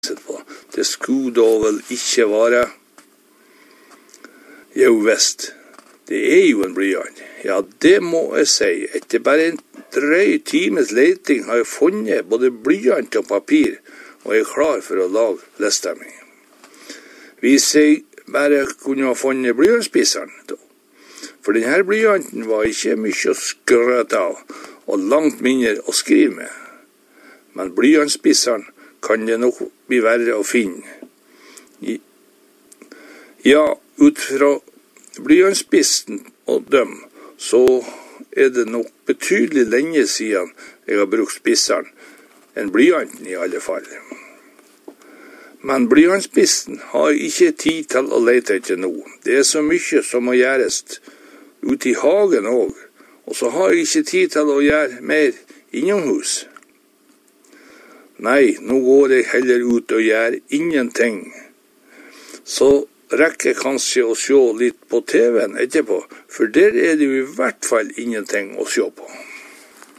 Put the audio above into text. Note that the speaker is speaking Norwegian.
på. Det skulle da vel ikke være. Jo, visst. Det jo en blyant. Ja, det må jeg si. Etter bare en drøy times leting har jeg funnet både blyant og papir, og jeg klar for å lage lista mi. Hvis jeg bare kunne ha funnet blyantspisseren, da. For denne blyanten var ikke mye å skrøte av, og langt mindre å skrive med. Men blyantspisseren kan det nok bli verre å finne. Ja, ut fra blyantspissen og dem, så det nok betydelig lenge siden jeg har brukt spisseren, en blyanten i alle fall. Men blyantspissen har ikke tid til å lete etter noe. Det så mye som må gjøres ute i hagen også, og så har jeg ikke tid til å gjøre mer innomhus. Nei, nå går jeg heller ut og gjør ingenting. Så rekker jeg kanskje å se litt på TV-en etterpå, for der det jo i hvert fall ingenting å se på.